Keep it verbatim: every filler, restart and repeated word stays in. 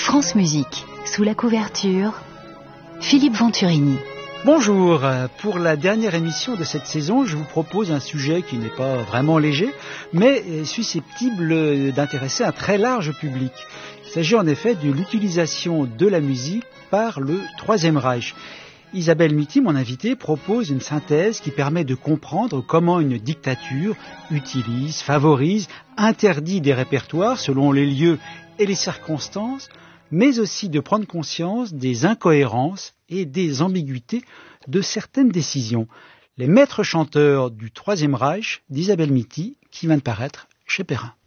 France Musique, sous la couverture, Philippe Venturini. Bonjour, pour la dernière émission de cette saison, je vous propose un sujet qui n'est pas vraiment léger, mais susceptible d'intéresser un très large public. Il s'agit en effet de l'utilisation de la musique par le Troisième Reich. Isabelle Mitty, mon invitée, propose une synthèse qui permet de comprendre comment une dictature utilise, favorise, interdit des répertoires selon les lieux et les circonstances, mais aussi de prendre conscience des incohérences et des ambiguïtés de certaines décisions. Les maîtres chanteurs du Troisième Reich d'Isabelle Mitty, qui vient de paraître chez Perrin.